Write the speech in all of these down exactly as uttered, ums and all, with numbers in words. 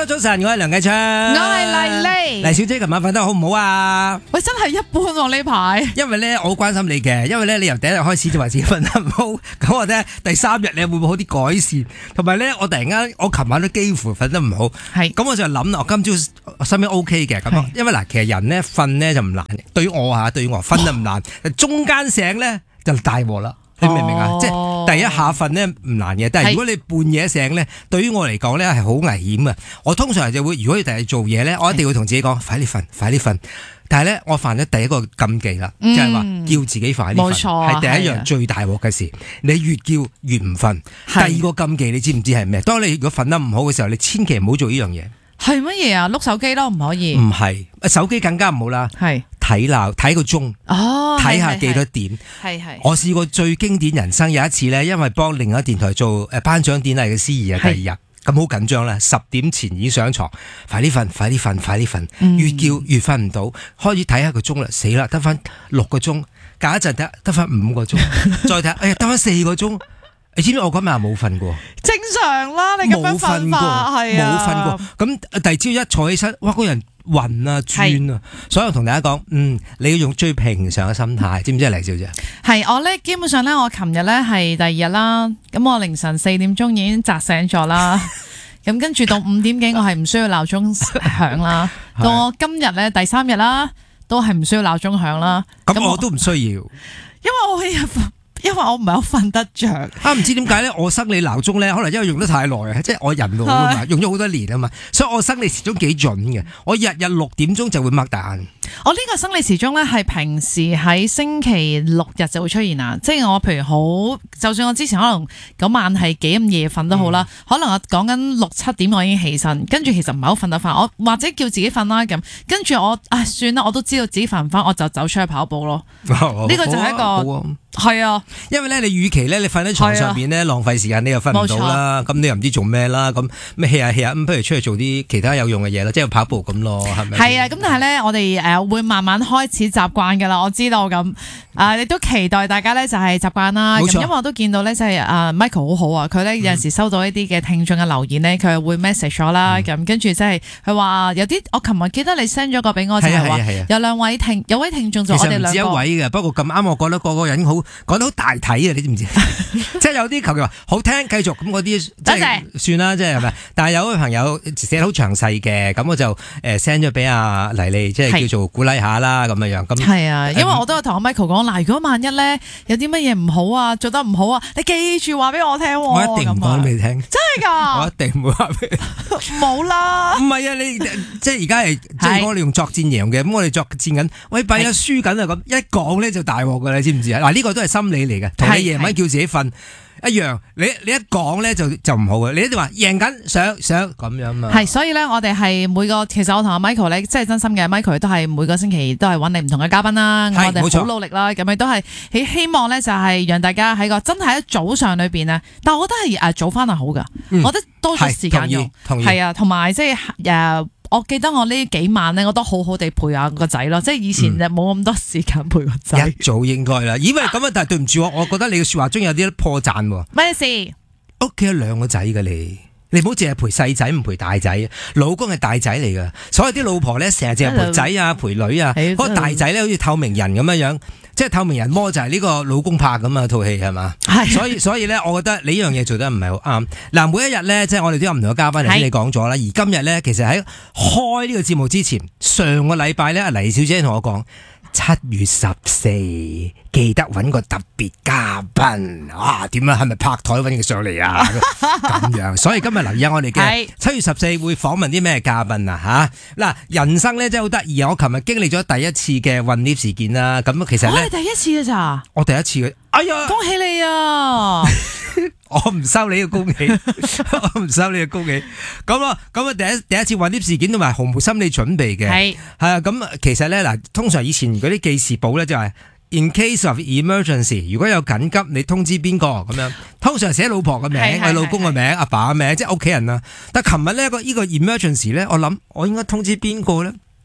Hello， 早晨，我係梁繼昌， 我係麗麗。 黎小姐，琴晚瞓得好唔好啊？ 喂，真係一般喎呢排。 因為咧，我好關心你嘅，因為咧，你由第一日開始就話自己瞓得唔好，咁我咧第三日你會唔會好啲改善？同埋咧，我突然間，我琴晚都幾乎瞓得唔好， 係， 咁我就諗我今朝我身邊 O K 嘅，咁因為嗱，其實人咧瞓咧就唔難，對於我吓，對於我瞓得唔難，中間醒咧就大鑊啦。你明唔明啊？哦、即係第一下瞓咧唔難嘅，但係如果你半夜醒咧，對於我嚟講咧係好危險嘅。我通常就會，如果要第日做嘢咧，我一定會同自己講快啲瞓，快啲瞓。但係咧，我犯咗第一個禁忌啦，嗯、就係話叫自己快啲瞓，係第一樣最大鑊嘅事。你越叫越唔瞓。第二個禁忌你知唔知係咩？當你如果瞓得唔好嘅時候，你千祈唔好做呢樣嘢。係乜嘢啊？碌手機咯，唔可以。 唔係，手機更加唔好啦。係。睇鬧睇個鐘，睇下幾多點。係係。我試過最經典人生有一次咧，因為幫另一個電台做誒頒獎典禮嘅司儀啊，第二日咁好緊張啦，十點前已經上床，快啲瞓，快啲瞓，快啲瞓，越叫越瞓唔到，開始睇下個鐘啦，死啦，得翻六個鐘，隔一陣得得翻五個鐘，再睇，哎呀得翻四個鐘。你知唔知我嗰晚冇瞓過？ 正常啦，你咁樣瞓法係啊， 冇瞓過。咁第二朝一坐起身，哇，個人暈啊轉啊，所以我同大家講，嗯，你要用最平常嘅心態，知唔知啊，黎小姐？ 係我咧，基本上咧，我琴日咧係第二日啦，咁我凌晨四點鐘已經扎醒咗啦，咁跟住到五點幾，我係唔需要鬧鐘響啦，到我今日咧第三日啦，都係唔需要鬧鐘響啦。 咁我都唔需要，因為我日。因為我唔係好瞓得着啊，唔知點解咧？我生理鬧鐘咧，可能因為用得太耐啊，即係我人腦啊嘛，用咗好多年啊嘛，所以我生理時鐘幾準嘅。我日日六點鐘就會擘大眼。 我呢個生理時鐘咧係平時喺星期六日就會出現啦，即係我譬如好，就算我之前可能嗰晚係幾咁夜瞓都好啦，嗯、可能我講緊六七點我已經起身，跟住其實唔係好瞓得翻，我或者叫自己瞓啦咁，跟住我唉算啦，我都知道自己瞓唔翻，我就走出去跑步咯。呢、哦、個就係一個係啊。 因為咧，你與其咧，你瞓喺床上邊咧，浪費時間，你又瞓唔到啦。咁你又唔知做咩啦。咁咩 hea 下 hea 下，咁不如出去做啲其他有用嘅嘢啦，即係跑步咁咯，係咪？係啊， 咁但係咧，我哋誒會慢慢開始習慣噶啦。我知道咁啊，亦都期待大家咧就係習慣啦。咁因為我都見到咧，即係啊 Michael 好好啊，佢咧有陣時收到一啲嘅聽眾嘅留言咧，佢會 message 咗啦。咁跟住即係佢話有啲，我琴日記得你 send 咗個俾我，就係話有兩位聽有位聽眾就我哋兩個，其實唔止一位嘅， 不過咁啱，我覺得個個人好講得好大體啊，你知唔知？即係有啲求其話好聽，繼續咁嗰啲，即係算啦，即係係咪？但係有位朋友寫得好詳細嘅，咁我就誒 send 咗俾阿黎麗，即係叫做鼓勵下啦，咁樣樣。咁係啊，因為我都有同阿 Michael 講，嗱，如果萬一咧有啲乜嘢唔好啊，做得唔好啊，你記住話俾我聽。 我一定唔講俾你聽。真係噶？ 我一定唔會話俾你。 冇啦。唔係啊，你即係而家係即係我哋用作戰贏嘅，咁我哋作戰緊，喂，弊啊，輸緊啊，咁一講咧就大鑊噶啦，你知唔知啊？嗱，呢個都係心理嚟嘅，同你夜晚叫自己瞓一樣，你你一講咧就就唔好嘅，你一定話贏緊想想咁樣嘛。係， 所以咧我哋係每個，其實我同阿 Michael 咧，即係真心嘅 Michael 都係每個星期都係揾你唔同嘅嘉賓啦，我哋好努力啦，咁樣都係希希望咧就係讓大家喺個真係喺早上裏邊咧，但係我覺得係誒早翻係好噶，嗯、我覺得多咗時間用，係啊，同埋即係誒。我記得我呢幾晚咧，我都好好地陪下個仔咯，即係以前就冇咁多時間陪個仔。 一早應該啦，以為咁啊，但係對唔住我，我覺得你嘅說話中有啲破綻喎。 咩事？ 屋企有兩個仔㗎你，你唔好淨係陪細仔唔陪大仔，老公係大仔嚟㗎，所有啲老婆咧成日淨係陪仔啊陪女啊，嗰個大仔咧好似透明人咁樣樣。即係透明人魔就係呢個老公拍咁啊套戲係嘛，所以所以咧，我覺得你呢樣嘢做得唔係好啱。嗱，每一日咧，即係我哋都有唔同嘅嘉賓，頭先你講咗啦。而今日咧，其實喺開呢個節目之前，上個禮拜咧，阿黎小姐同我講，七月十四記得揾個特別嘉賓啊！點啊？係咪拍台揾佢上嚟啊？咁樣，所以今日留意下我哋嘅七月十四會訪問啲咩嘉賓啊？吓嗱，人生咧真係好得意啊！我琴日經歷咗第一次嘅混 lift 事件啦。咁其實咧， 我係第一次嘅咋？ 我第一次嘅，哎呀， 恭喜你啊！ 我唔收你嘅恭喜，我唔收你嘅恭喜。咁啊，咁啊，第一第一次混 lift 事件同埋毫無心理準備嘅，係係啊。咁其實咧嗱，通常以前嗰啲記事簿咧就係、是。In case of emergency，如果有緊急，你通知邊個咁樣？通常寫老婆嘅名，係老公嘅名，阿爸嘅名，即係屋企人啦。但係琴日呢個呢個 emergency 咧，我諗我應該通知邊個咧？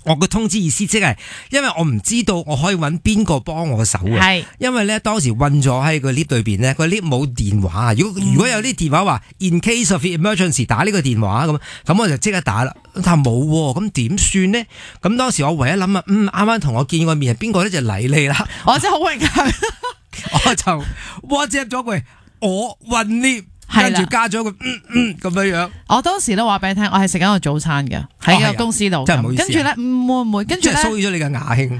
我個通知意思即係，因為我唔知道我可以揾邊個幫我手啊。 係， 因為咧當時困咗喺個 lift 裏邊咧，個 lift 冇電話。如果如果有啲電話話 in case of emergency 打呢個電話咁，咁我就即刻打啦。但係冇喎，咁點算呢？咁當時我唯一諗啊，嗯，啱啱同我見過面係邊個咧？就黎你啦。 我真係好榮幸， 我就 WhatsApp 咗佢，我困 lift。跟住加咗個嗯嗯咁樣樣， 我當時都話俾你聽，我係食緊個早餐嘅喺個公司度， 真係唔好意思， 跟住咧唔會唔會，跟住咧即係騷擾咗你嘅雅興。